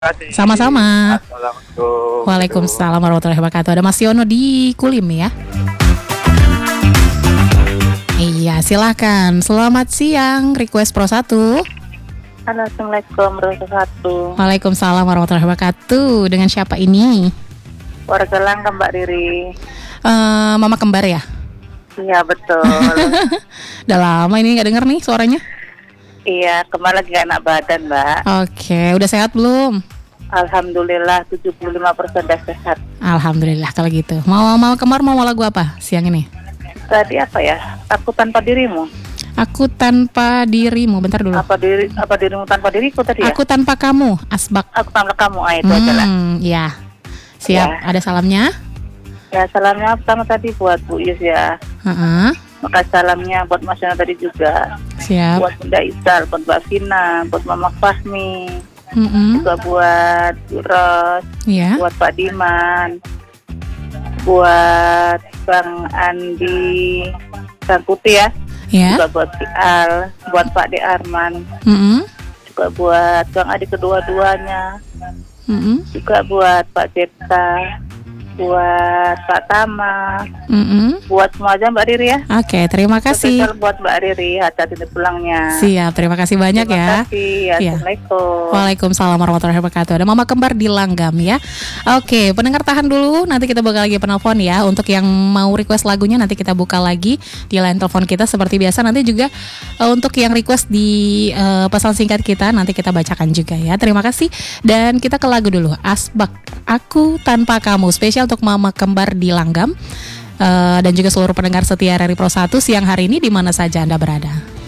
kasih. Sama-sama. Assalamualaikum. Waalaikumsalam warahmatullahi wabarakatuh. Ada Mas Yono di Kulim ya. Iya, silakan. Selamat siang, Request Pro 1. Halo, Assalamualaikum warahmatullahi wabarakatuh. Waalaikumsalam warahmatullahi wabarakatuh. Dengan siapa ini? Warga Langgam, Mbak Riri. Mama kembar ya? Iya, betul. Udah lama ini gak denger nih suaranya. Iya, kemarin lagi gak enak badan, Mbak. Oke, udah sehat belum? Alhamdulillah 75% udah sehat. Alhamdulillah kalau gitu. Mau kembar mau lagu apa siang ini? Tadi apa ya? Aku tanpa dirimu. Aku tanpa dirimu. Bentar dulu. Apa dirimu tanpa diriku tadi ya? Aku tanpa kamu, Asbak. Aku tanpa kamu, itu aja lah. Ya. Siap, Ya. ada salamnya? Ya, salamnya pertama tadi buat Bu Yus ya. Heeh. Maka salamnya buat Mas Yana tadi juga. Siap. Buat Bunda Isal, buat Mbak Vina, buat Mama Fahmi, Mm-mm. juga buat Bu Ros, Ya. buat Pak Diman, buat Bang Andi, Bang Putih ya, Ya. juga buat Si Al, buat Pak De Arman, Mm-mm. juga buat Bang Adi kedua-duanya, Mm-mm. juga buat Pak Cipta, buat Pak Tama, Mm-mm. buat semua aja Mbak Riri ya. Oke, terima kasih. Spesial buat Mbak Riri, hati-hati di pulangnya. Siap, terima kasih banyak Terima ya. kasih, Iya. Assalamualaikum. Waalaikumsalam warahmatullahi wabarakatuh. Ada Mama Kembar di Langgam ya. Oke, pendengar tahan dulu. Nanti kita bakal lagi penelpon ya. Untuk yang mau request lagunya nanti kita buka lagi di line telepon kita seperti biasa. Nanti juga untuk yang request di pesan singkat kita nanti kita bacakan juga ya. Terima kasih. Dan kita ke lagu dulu. Asbak, Aku Tanpa Kamu. Spesial untuk Mama Kembar di Langgam. Dan juga seluruh pendengar setia RRI Pro 1 siang hari ini di mana saja Anda berada.